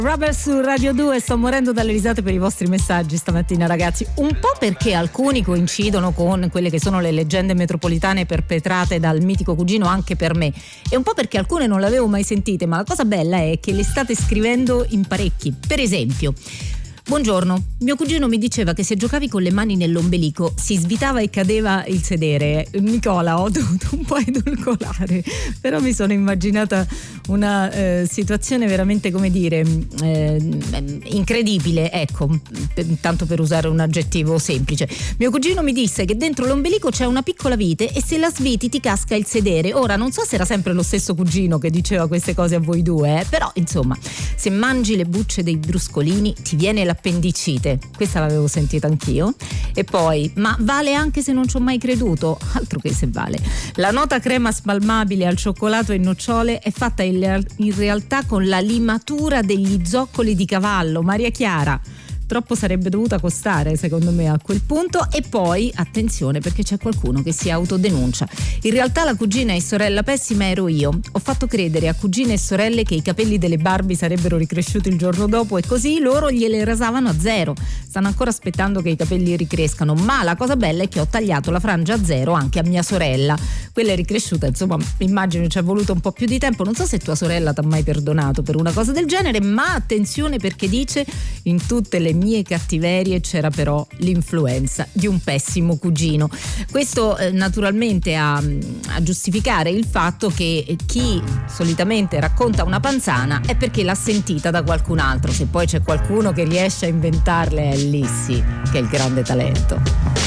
Rubber su Radio 2, sto morendo dalle risate per i vostri messaggi stamattina, ragazzi, un po' perché alcuni coincidono con quelle che sono le leggende metropolitane perpetrate dal mitico cugino anche per me, e un po' perché alcune non le avevo mai sentite, ma la cosa bella è che le state scrivendo in parecchi. Per esempio: buongiorno, mio cugino mi diceva che se giocavi con le mani nell'ombelico si svitava e cadeva il sedere. Nicola, ho dovuto un po' edulcorare, però mi sono immaginata una situazione veramente, come dire, incredibile, ecco, tanto per usare un aggettivo semplice. Mio cugino mi disse che dentro l'ombelico c'è una piccola vite e se la sviti ti casca il sedere. Ora non so se era sempre lo stesso cugino che diceva queste cose a voi due, però insomma, se mangi le bucce dei bruscolini ti viene l'appendicite. Questa l'avevo sentita anch'io. E poi, ma vale anche se non ci ho mai creduto? Altro che se vale. La nota crema spalmabile al cioccolato e nocciole è fatta in realtà con la limatura degli zoccoli di cavallo. Maria Chiara, troppo sarebbe dovuta costare secondo me a quel punto. E poi attenzione, perché c'è qualcuno che si autodenuncia: in realtà la cugina e sorella pessima ero io, ho fatto credere a cugine e sorelle che i capelli delle Barbie sarebbero ricresciuti il giorno dopo e così loro gliele rasavano a zero, stanno ancora aspettando che i capelli ricrescano, ma la cosa bella è che ho tagliato la frangia a zero anche a mia sorella, quella è ricresciuta, insomma immagino ci è voluto un po' più di tempo. Non so se tua sorella t'ha mai perdonato per una cosa del genere, ma attenzione, perché dice: in tutte le mie cattiverie c'era però l'influenza di un pessimo cugino. Questo naturalmente a giustificare il fatto che chi solitamente racconta una panzana è perché l'ha sentita da qualcun altro. Se poi c'è qualcuno che riesce a inventarle, è lì sì che è il grande talento.